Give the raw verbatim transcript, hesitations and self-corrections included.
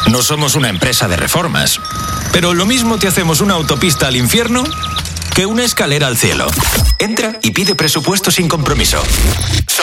No somos una empresa de reformas, pero lo mismo te hacemos una autopista al infierno que una escalera al cielo. Entra y pide presupuesto sin compromiso.